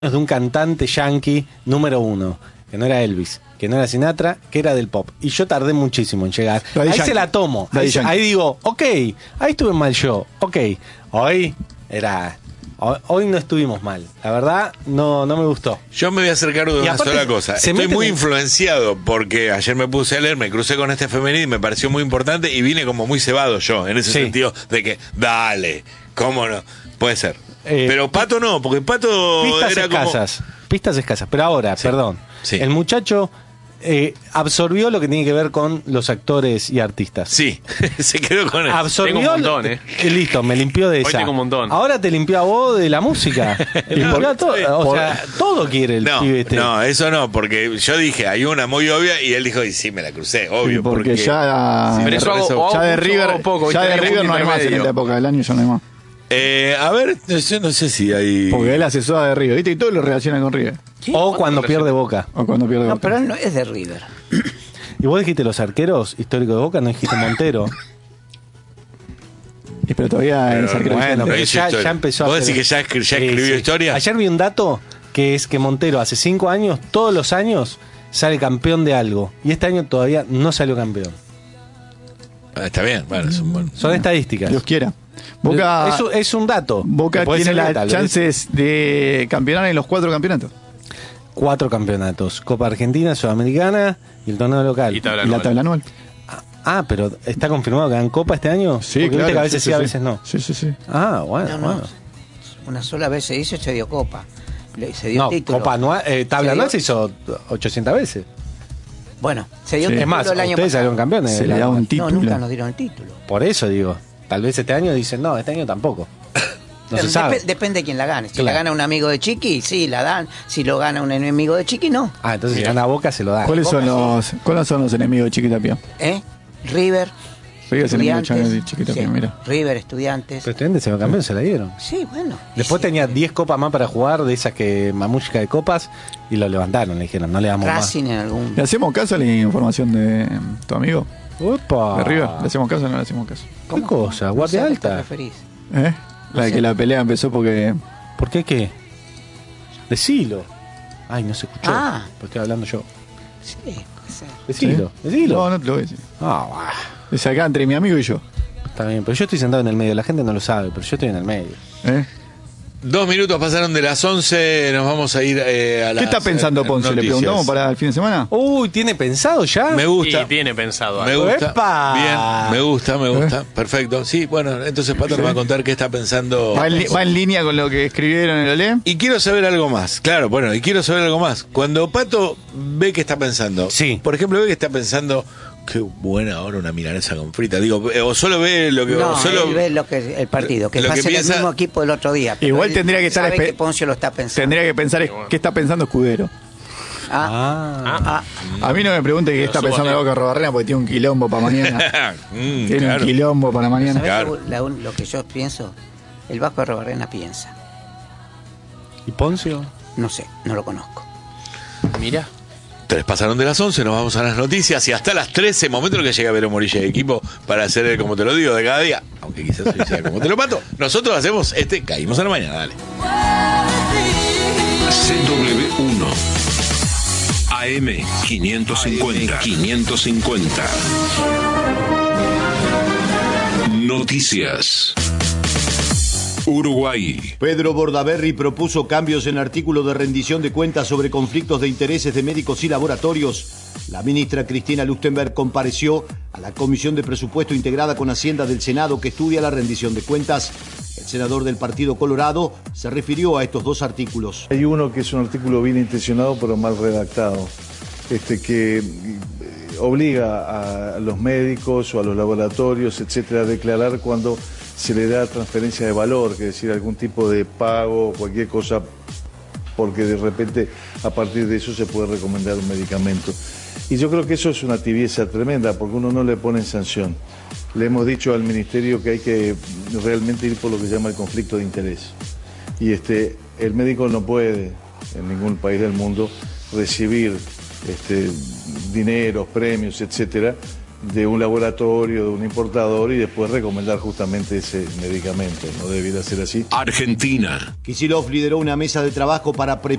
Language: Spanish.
de un cantante yankee número 1, que no era Elvis, que no era Sinatra, que era del pop. Y yo tardé muchísimo en llegar. Daddy Ahí Yankee. se la tomo. Ahí digo, ok, ahí estuve mal yo. Ok, hoy no estuvimos mal. La verdad, no me gustó. Yo me voy a hacer cargo de Y una aparte, sola cosa. se Estoy meten muy en- influenciado porque ayer me puse a leer, me crucé con este femenino y me pareció muy importante y vine como muy cebado yo, en ese Sí. sentido de que, dale, ¿cómo no? Puede ser. Pero Pato no, porque Pato Pistas era como... escasas. Pistas escasas. Pero ahora, perdón. Sí. El muchacho absorbió lo que tiene que ver con los actores y artistas. Sí, se quedó con él. Absorbió. Tengo un montón, Listo, me limpió de Hoy esa. tengo un montón. Ahora te limpió a vos de la música. Limpió a todo. O sea, todo quiere el No, pibe este. no, eso no, porque yo dije, hay una muy obvia y él dijo, y sí, me la crucé, obvio. Porque ya, Pero eso hago ya de mucho River, o poco, ya ¿viste? de Hay un River no hay punto más en intermedio. esta época del año, ya no hay más. A ver, yo no sé si hay... Porque él asesora de River, ¿viste? Y todo lo relaciona con River. O cuando pierde Boca. O cuando pierde No, Boca. pero él no es de River. Y vos dijiste los arqueros históricos de Boca, no dijiste Montero. Y pero todavía es arquero Bueno, Pero pero hizo ya historia. empezó ¿Vos a hacer- decís que ya escribió Sí. historia? Ayer vi un dato que es que Montero hace 5 años, todos los años, sale campeón de algo. Y este año todavía no salió campeón. Está bien, bueno, es un buen... Son estadísticas. Dios quiera. Boca, Es un dato. Boca Que puede tiene ser las tal vez. chances de campeonar en los 4 campeonatos. 4 campeonatos. Copa Argentina, Sudamericana y el torneo local. Y tabla Y la anual. tabla anual. Ah, pero ¿está confirmado que dan Copa este año? Sí, Porque claro. viste que a veces sí, a veces no. Sí, sí, sí. Ah, bueno, No, no. bueno. Una sola vez se hizo y se dio copa. Se dio No, título. Copa anual, tabla Se anual dio- se hizo 800 veces. Bueno, se dio Sí. título Es más, el año ustedes pasado. salieron campeones. Se del le da anual. un título. No, nunca nos dieron el título. Por eso digo, tal vez este año dicen, no, este año tampoco. No se sabe. Depende de quién la gane. Si Claro. la gana un amigo de Chiqui, sí, la dan. Si lo gana un enemigo de Chiqui, no. Ah, entonces si gana Boca se lo da. ¿Cuáles son los enemigos de Chiquitapia? River, River es enemigo de Estudiantes. Chiquitapia, Sí, mira. River, Estudiantes. Pero Estudiantes se lo campeón, se la dieron. Sí, bueno. Después Sí. tenía 10 copas más para jugar, de esas que mamushka de copas, y lo levantaron, le dijeron, no le damos Racing en algún. ¿Le hacemos caso a la información de tu amigo? más. ¡Opa! ¿De River? ¿Le hacemos caso o no le hacemos caso? ¿Qué cosa? ¿Guardia No sé a qué te alta? referís. ¿Eh? La de sé. que la pelea empezó porque... ¿Por qué qué? Decilo. Ay, no se escuchó. Ah. Porque estoy hablando yo. Sí, puede ser. Decilo, ¿Sí? decilo. No, no te lo voy a decir. Ah, buah. Es acá entre mi amigo y yo. Está bien, pero yo estoy sentado en el medio, la gente no lo sabe, pero yo estoy en el medio. ¿Eh? 2 minutos pasaron de las 11, nos vamos a ir a las ¿Qué está pensando Ponce? ¿Le noticias. preguntamos para el fin de semana? Uy, ¿tiene pensado ya? Me gusta. Y tiene pensado Me algo. gusta. ¡Epa! Bien, me gusta. Perfecto. Sí, bueno, entonces Pato nos va a contar qué está pensando. Va en línea con lo que escribieron en el Olé. Y quiero saber algo más. Claro, bueno, y quiero saber algo más. Cuando Pato ve que está pensando, Sí. por ejemplo, ve que está pensando, qué buena ahora una milanesa con frita. Digo, o solo ve lo que. No, o solo, él ve lo que el partido, que lo que pasa en el piensa- mismo equipo del otro día. pero Igual él tendría que estar sabe que Poncio lo está pensando. Tendría que pensar qué está pensando Escudero. Ah, A mí no me pregunte qué está subo pensando ahí. Boca Robarrena porque tiene un quilombo para mañana. Tiene claro. un quilombo para mañana. ¿Sabés Claro. lo que yo pienso? El Vasco de Robarrena piensa. ¿y Poncio? No sé, no lo conozco. Mira. 3 pasaron de las 11, nos vamos a las noticias y hasta las 13, momento en el que llega Vero Morilla de equipo para hacer el como te lo digo de cada día. Aunque quizás hoy sea como te lo mato. Nosotros hacemos Caímos a la mañana, dale. CW1 AM 550 Noticias Uruguay. Pedro Bordaberry propuso cambios en artículo de rendición de cuentas sobre conflictos de intereses de médicos y laboratorios. La ministra Cristina Lustenberg compareció a la Comisión de Presupuesto integrada con Hacienda del Senado que estudia la rendición de cuentas. El senador del Partido Colorado se refirió a estos 2 artículos. Hay uno que es un artículo bien intencionado pero mal redactado, que obliga a los médicos o a los laboratorios, etcétera, a declarar cuando se le da transferencia de valor, que es decir, algún tipo de pago o cualquier cosa, porque de repente a partir de eso se puede recomendar un medicamento. Y yo creo que eso es una tibieza tremenda, porque uno no le pone en sanción. Le hemos dicho al Ministerio que hay que realmente ir por lo que se llama el conflicto de interés. Y el médico no puede, en ningún país del mundo, recibir dineros, premios, etcétera, de un laboratorio, de un importador y después recomendar justamente ese medicamento. No debiera ser así. Argentina. Kicillof lideró una mesa de trabajo para